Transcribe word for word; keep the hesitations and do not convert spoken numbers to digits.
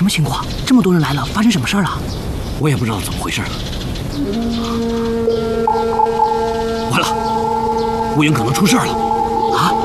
么情况？这么多人来了，发生什么事儿了？ 我也不知道怎么回事。完了，乌云可能出事了。 啊？